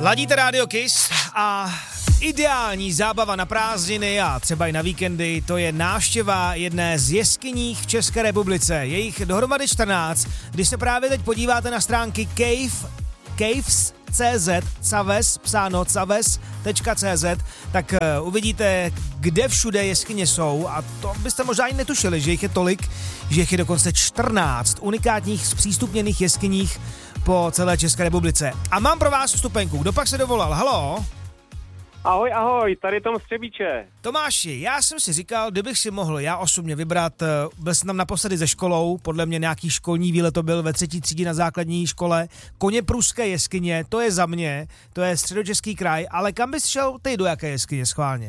Ladíte Radio Kiss a ideální zábava na prázdniny a třeba i na víkendy, to je návštěva jedné z jeskyních v České republice. Je jich dohromady 14. Když se právě teď podíváte na stránky caves.cz, caves, psáno caves.cz, tak uvidíte, kde všude jeskyně jsou a to byste možná ani netušili, že jich je tolik, že jich je dokonce 14 unikátních zpřístupněných jeskyních po celé České republice. A mám pro vás vstupenku. Kdo pak se dovolal? Haló? Ahoj, tady Tom Střebíče. Tomáši, já jsem si říkal, kdybych si mohl já osobně vybrat, byl jsem tam naposledy se školou, podle mě nějaký školní výlet to byl ve 3. třídě na základní škole, Koněpruské jeskyně, to je za mě, to je Středočeský kraj, ale kam bys šel ty, do jaké jeskyně schválně?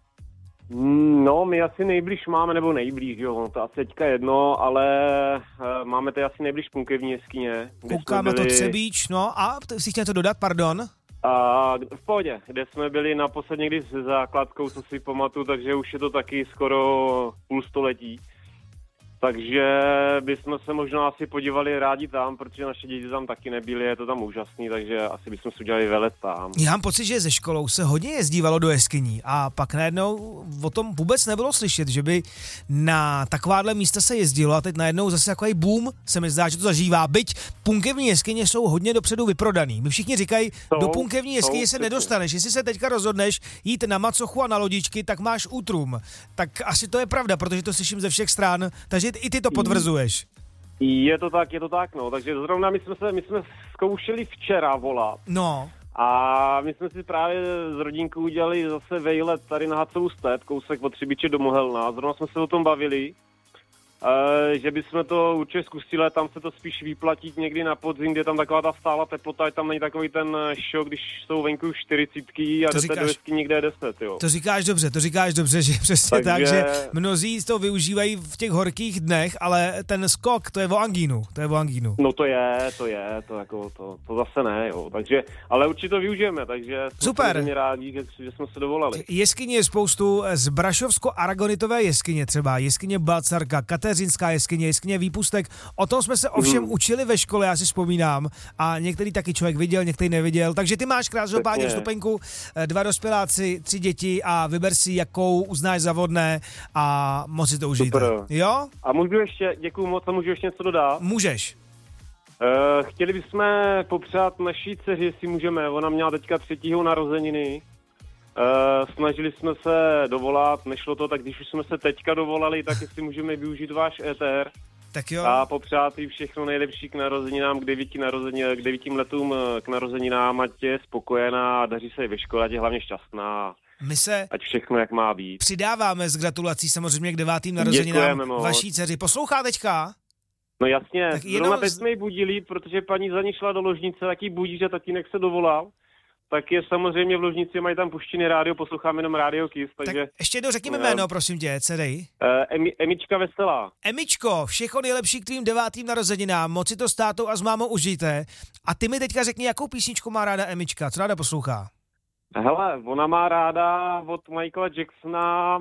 No, my asi nejblíž máme, nebo nejblíž, jo, to asi teďka jedno, ale máme tady asi nejblíž Punkevní jeskyně. Koukáme to Třebíč, no a si chtěl to dodat, pardon? V pohodě, kde jsme byli naposled někdy s základkou, co si pamatuju, takže už je to taky skoro půl století. Takže bychom se možná asi podívali rádi tam, protože naše děti tam taky nebyly, je to tam úžasný, takže asi bychom si udělali velet tam. Já mám pocit, že ze školou se hodně jezdívalo do jeskyní a pak najednou o tom vůbec nebylo slyšet, že by na takováhle místa se jezdilo a teď najednou zase takový boom se mi zdá, že to zažívá, byť Punkevní jeskyně jsou hodně dopředu vyprodaný. My všichni říkají, do Punkevní jeskyně se nedostaneš, jestli se teďka rozhodneš jít na macochu a na lodičky, tak máš útrum. Tak asi to je pravda, protože to slyším ze všech stran, takže i ty to potvrzuješ. Je to tak, no. Takže zrovna my jsme zkoušeli včera volat. No. A my jsme si právě s rodinkou udělali zase vejlet tady na Hacovu Step, kousek od Třebíče do Mohelna. Zrovna jsme se o tom bavili, že bychom to určitě zkusili, tam se to spíš vyplatit někdy na podzim, kde je tam taková ta stála teplota, tam není takový ten šok, když jsou venku 40 a jdete do jeskyně někde 10, jo. To říkáš dobře, že přesně tak, že mnozí to využívají v těch horkých dnech, ale ten skok, to je o angínu. No to zase ne, jo, takže, ale určitě to využijeme, takže super. Jsme rádi, že jsme se dovolali. Jeskyně je spoustu, z Brašovsko-Aragonitové jeskyně třeba, jeskyně Balcarka, Kateřinská jeskyně Výpustek. O tom jsme se ovšem učili ve škole, já si vzpomínám. A některý taky člověk viděl, některý neviděl. Takže ty máš krásně vstupenku, 2 dospěláci, 3 děti a vyber si, jakou uznáš za vhodné a moc si to užijte. Super. Jo? A děkuju moc, a můžu ještě něco dodat? Můžeš. Chtěli bychom popřát naší dceři, jestli můžeme. Ona měla teďka 3. narozeniny. Snažili jsme se dovolat, nešlo to, tak když už jsme se teďka dovolali, tak jestli můžeme využít váš éter. Tak jo. A popřát jí všechno nejlepší k narozeninám, k 9 letům k narozeninám, ať je spokojená, daří se i ve škole, ať je hlavně šťastná. Ať všechno jak má být. Přidáváme s gratulací samozřejmě k 9. narozeninám vaší dceři. Poslouchá teďka? No jasně, zrovna teď jsme ji budili, protože paní za ní šla do ložnice, tak ji budí, že tatínek se dovolal. Tak je samozřejmě v ložnici, mají tam puštěný rádio, poslouchám jenom Radio Kiss, takže... Tak ještě jednou řekni mi jméno, prosím tě, dcerej. Emička Veselá. Emičko, všechno nejlepší k tvým 9. narozeninám, moc si to s tátou a s mámou užijte. A ty mi teďka řekni, jakou písničku má ráda Emička, co ráda poslouchá? Hele, ona má ráda od Michaela Jacksona...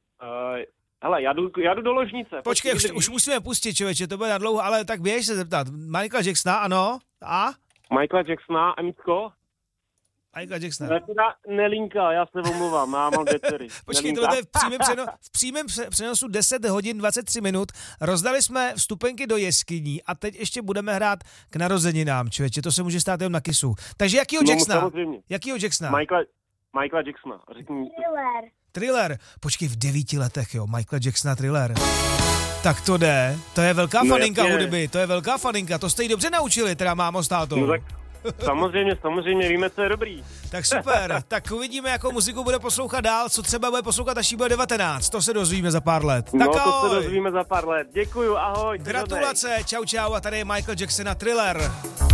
Hele, já jdu do ložnice. Počkej, už musíme pustit, člověče, to bude na dlouho, ale tak běž se zeptat. Michaela Jacksona, ano? A? Michaela Jacksona, Emičko? Michaela Jacksona. Nelinka, já se omlouvám, já mám dcery. Počkej, tohle je v přímém přenosu 10 hodin 23 minut. Rozdali jsme vstupenky do jeskyní a teď ještě budeme hrát k narozeninám, člověče, to se může stát jenom na Kisu. Takže jakýho Jacksona? Samozřejmě. Jakýho Jacksona? Michaela Jacksona. Řekni. Thriller. Počkej, v 9 letech, jo, Michaela Jacksona Thriller. Tak to jde. To je velká faninka hudby, to jste jí dobře naučili, teda mámo s tátou. No tak samozřejmě, víme, co je dobrý. Tak super, tak uvidíme, jakou muziku bude poslouchat dál, co třeba bude poslouchat, až jí bude 19, to se dozvíme za pár let. Tak ahoj. To se dozvíme za pár let, děkuju, ahoj. Gratulace, čau a tady je Michael Jackson a Thriller.